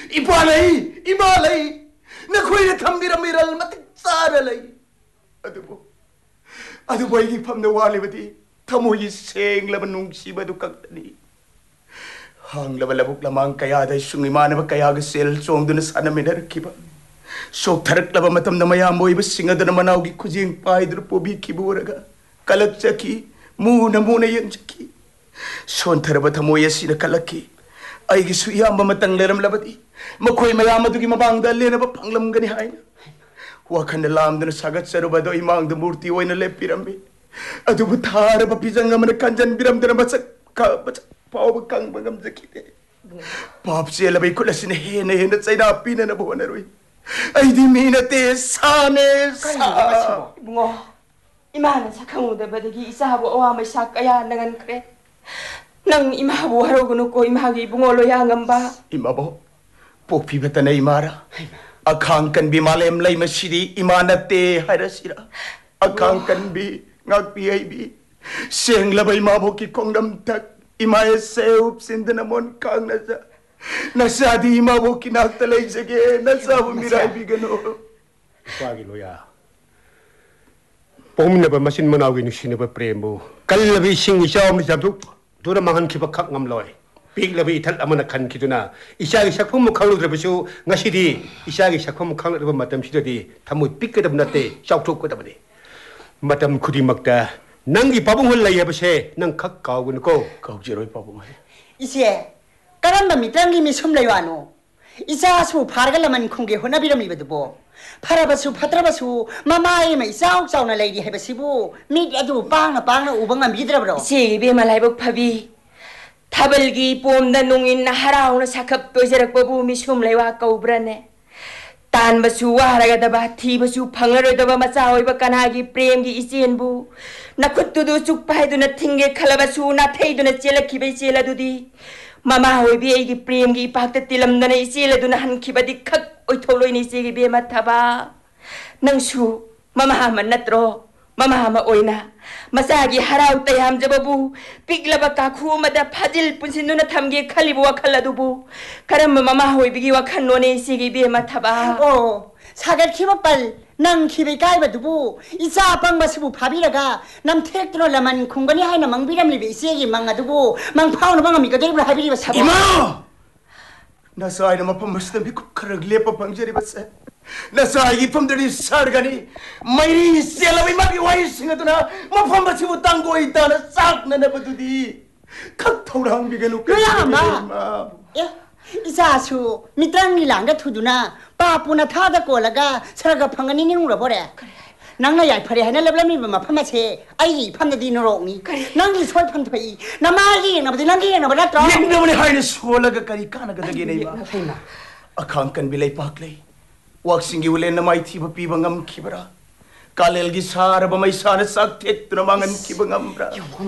이봐 레이 이마 레이 너희의 탐비라미랄 마틱 짜라 레이 아두보 아이기 밤내 와리버디 타모이 생라바 뭉시바도 깍다니 항라바 라북 라망 까야다 숭이마나바 까야가 셀 쫑드는 사나미나르 키바 속 타락라바 마탐나 마야 모이바 싱아드나 마나오기 쿠징 파이드르 포비 키부라가 칼락자키 무나 영자키 손타라바 타모이 시나 칼락키 아이기 수이암바 마땅 레람라바디 마코이 마야마두기 마방다 레나바 방람가니 하이나 와칸나 람드나 사갓사르바도 이망드 무르티 오이나 레피람비 아두부 타라바 비장가마나 간잔 비람드나 마삭 파오바 강방감 자키데 밥시엘라바 콜라시네 헤나 짜이나 피나나 보나로이 아이디 미나테 사네 사 붕어 이마는 사카무데바데기 이사하고 오아마 샤까야 나간 그래 낭 이마하고 하라고 놓고 이마하기 붕어로 양엄바 이마보 복피베타네 이마라 아칸칸 비말렘 라이마시디 이마나테 하라시라 아칸칸 비 ngakpi ai bi seng la bai ma bo ki kongnam tak imae seup sindna mon kang na sa di ma bo ki nak talai jage na sa bu mirai bi gano pagi loya pomna ba masin manaw gi nusine ba premo kal la bi sing isaw mi sabdu dura mangan ki ba khak ngam loi pig la bi thal amana khan ki duna isa gi sakphum mu khanglu drabasu ngasidi isa gi sakphum khang draba matam sidadi thamui pikkedab nate chauthok ko dabani matam khudimакta nangi pabungul layabase nang khak kawgunko kawjeroi pabung ise karamba mitrangi mi somlayano isa su phargalaman khungge honabiram libadbo pharabasu phatrabasu mamai ma isa uksauna leidi hebasibu mi adu pangna ubanga midrabro ise be malaibok phabi thabalgi pomda nungin harauna sakhap toijarakbabu mi somlaywa kaubrane तान बसु वारगदबा थी बसु फंगरदबा मचा होइबा कनागी प्रेम की इचेनबु नखुत्तुदु चुकपाइदुना थिंगे खलबसु नाथैदुना चेलखिबै चेलदुदी ममा होइबि एगी प्रेम की पाक्ता तिलमदना इचेलदुना हनखिबदि खक ओइथौलोइनि इचेगी बेमा थाबा नंसु ममा मन नत्रो ममा मा ओइना मसागी हराउ तयाम जबबु पिगलबा काखु मदा फाजिल पुनसिनुना थमगे खलिबु वखल अदुबु करम ममा होइबिगी वखन नोने सिगी बेमा थाबा ओ सागर खिबपल नंग खिबै काइबदुबु इसा पंगबसुबु फाबिरगा नम थेक्त्रो लमन खुंगनी हाइना मंगबिरम लिबि इसेगी मंगदुबु मंग फाउन बंगमी गदेब्रा हाबिरिबा साबा इमा नसाइना मफम मस्ता बि कुखरग लेपा पंगजरि बसे नसाई फमदरी सरगनी मैरी सेलबी मागी वाई सिंगदुना मफम बसिबु तांगो इताना साकना नबदुदी खक थौरांग बिगनु कयामा ए इसासु मित्रांनि लांगा थुदुना पापुना थादा कोलगा सरगा फंगनी निंगुरा बोरे नंगना याय फरे हायना लेबलमी मफमसे आई फमदि नरोगनी नंगि सोय फमथै नमागी नबदि नंगि नबदा ट्र निंगमनि हायना सोलगा करी कानगदगे नैबा अखांकन बिलै पाकलै waksingi ulen na mai thiba piba ngam khibra kalel gi sar ba mai sar sak thet na mangan khiba ngamra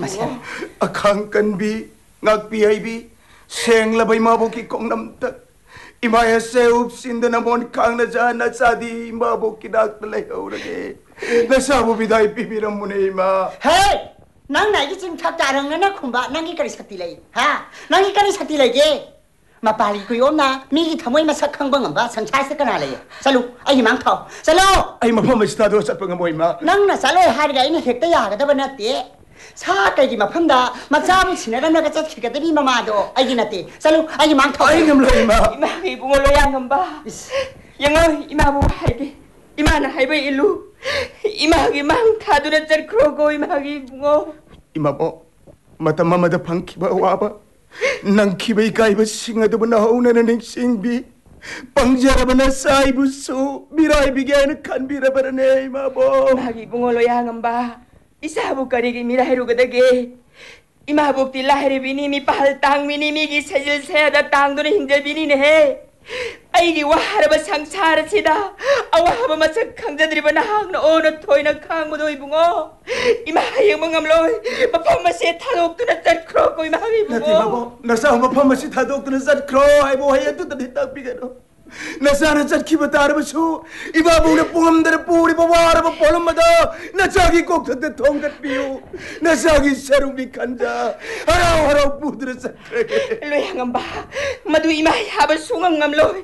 akhang kan bi ngak pi ai bi seng la bai ma bo ki kongnam tak imaya seup sindana mon khang na ja na sadi ma bo ki dak lai aurage na sa bo bidai pi biram mune ma hey nang nai gi chim thak tarang na khumba nang gi kari sakti lai ha nang gi kari sakti lai ge 마빨리 그요나 미기 타모이 마사 캉방은 봐 상차에서 끊어래 살루 아이 망터 살루 아이 마펌을 스타도 잡방은 뭐이마 낭나 살루 하리가 이네 핵대 야가다 버났대 사까지 마펌다 마자부 지내라 나가 짝히가들이 마마도 아이기 나대 살루 아이 망터 아이 넘로이마 이마기 붕어로 양엄바 영어 이마부 하이기 이마나 하이버 일루 이마기 망타두나 쩔크로고 이마기 붕어 이마보 마타마마다 방키바 와바 nang kibai kai ba singa do na ho na ning singbi pangjara bana sai bu su birai bigan kan bira barane ma bo magi bungolo yangamba isabu karigi mirai rugadage ima bukti lahiri bini mi pahal tang mini mi gi sajil seda tang do hinjal bini ne he aigi waharaba sangsara sida awahaba masak khangjadri bana hang na ono thoina khang mo doi bungo ima hayang mangam loi mapam mase thalok tu na tat kro koi ma hi bungo nati babo nasa mapam mase thadok tu na zat kro ai bo hay tu ta tak bigano nasa na zat ki batar basu iba bo na pungam dar puri bo war bo polum da nasa gi kok ta thong gat piu nasa gi sarum bi khanja harau harau pudra sat lo yangamba madu ima haba sungam ngam loi